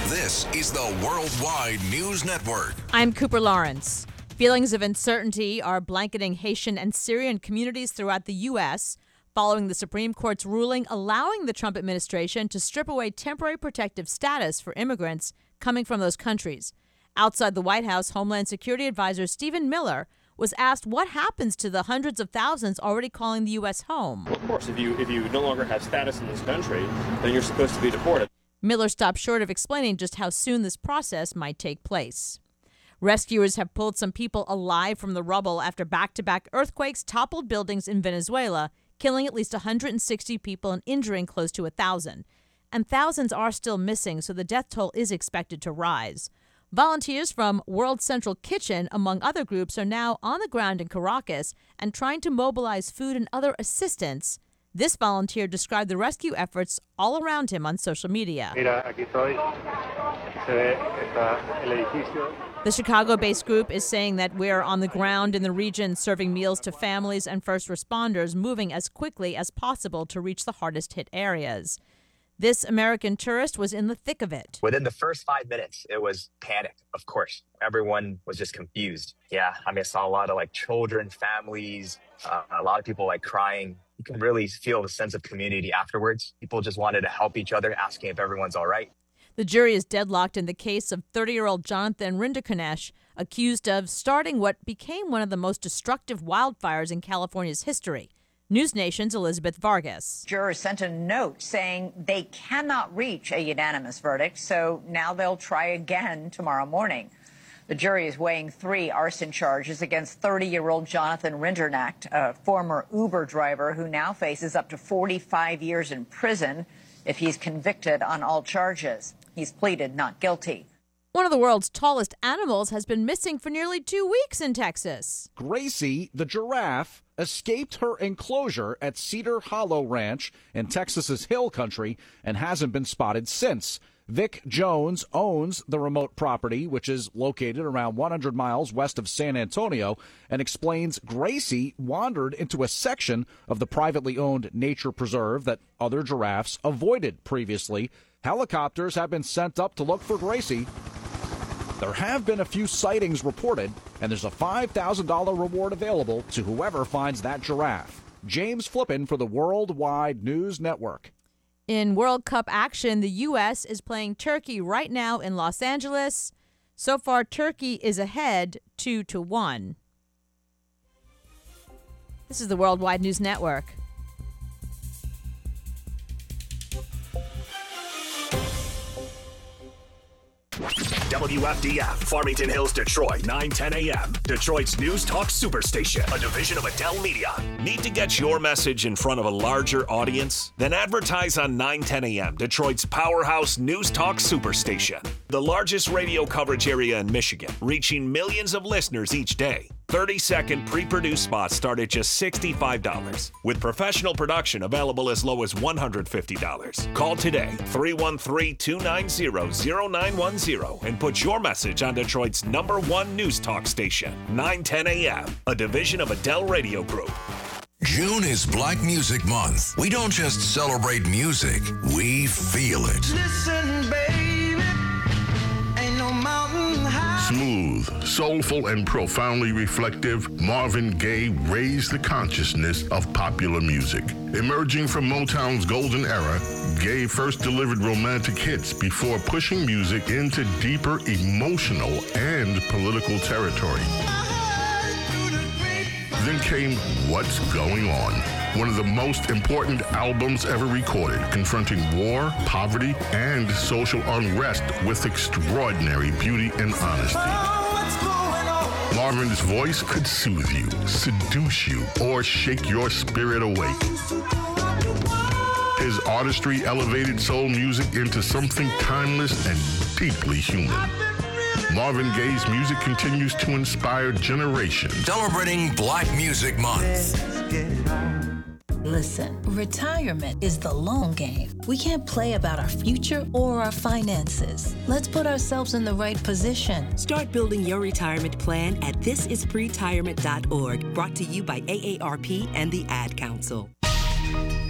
This is the Worldwide News Network. I'm Cooper Lawrence. Feelings of uncertainty are blanketing Haitian and Syrian communities throughout the U.S. following the Supreme Court's ruling allowing the Trump administration to strip away temporary protective status for immigrants coming from those countries. Outside the White House, Homeland Security Advisor Stephen Miller was asked what happens to the hundreds of thousands already calling the U.S. home. Of course, if you no longer have status in this country, then you're supposed to be deported. Miller stopped short of explaining just how soon this process might take place. Rescuers have pulled some people alive from the rubble after back-to-back earthquakes toppled buildings in Venezuela, killing at least 160 people and injuring close to 1,000. And thousands are still missing, so the death toll is expected to rise. Volunteers from World Central Kitchen, among other groups, are now on the ground in Caracas and trying to mobilize food and other assistance. This volunteer described the rescue efforts all around him on social media. The Chicago-based group is saying that we're on the ground in the region serving meals to families and first responders, moving as quickly as possible to reach the hardest-hit areas. This American tourist was in the thick of it. Within the first 5 minutes, it was panic, of course. Everyone was just confused. Yeah, I saw a lot of children, families, a lot of people crying. You can really feel the sense of community afterwards. People just wanted to help each other, asking if everyone's all right. The jury is deadlocked in the case of 30-year-old Jonathan Rinderknecht, accused of starting what became one of the most destructive wildfires in California's history. News Nation's Elizabeth Vargas. Jurors sent a note saying they cannot reach a unanimous verdict, so now they'll try again tomorrow morning. The jury is weighing 3 arson charges against 30-year-old Jonathan Rinderknecht, a former Uber driver who now faces up to 45 years in prison if he's convicted on all charges. He's pleaded not guilty. One of the world's tallest animals has been missing for nearly 2 weeks in Texas. Gracie, the giraffe, escaped her enclosure at Cedar Hollow Ranch in Texas's Hill Country and hasn't been spotted since. Vic Jones owns the remote property, which is located around 100 miles west of San Antonio, and explains Gracie wandered into a section of the privately owned nature preserve that other giraffes avoided previously. Helicopters have been sent up to look for Gracie. There have been a few sightings reported, and there's a $5,000 reward available to whoever finds that giraffe. James Flippin for the Worldwide News Network. In World Cup action, the U.S. is playing Turkey right now in Los Angeles. So far, Turkey is ahead 2-1. This is the Worldwide News Network. WFDF, Farmington Hills, Detroit, 9:10 a.m. Detroit's News Talk Superstation, a division of Adele Media. Need to get your message in front of a larger audience? Then advertise on 9:10 a.m. Detroit's powerhouse News Talk Superstation, the largest radio coverage area in Michigan, reaching millions of listeners each day. 30-second pre-produced spots start at just $65, with professional production available as low as $150. Call today, 313-290-0910, and put your message on Detroit's #1 news talk station, 9:10 a.m., a division of Adele Radio Group. June is Black Music Month. We don't just celebrate music, we feel it. Listen, baby, ain't no mountain high. Smooth, soulful, and profoundly reflective, Marvin Gaye raised the consciousness of popular music. Emerging from Motown's golden era, Gaye first delivered romantic hits before pushing music into deeper emotional and political territory. Then came What's Going On, one of the most important albums ever recorded, confronting war, poverty, and social unrest with extraordinary beauty and honesty. Marvin's voice could soothe you, seduce you, or shake your spirit awake. His artistry elevated soul music into something timeless and deeply human. Marvin Gaye's music continues to inspire generations. Celebrating Black Music Month. Listen, retirement is the long game. We can't play about our future or our finances. Let's put ourselves in the right position. Start building your retirement plan at thisispretirement.org. Brought to you by AARP and the Ad Council.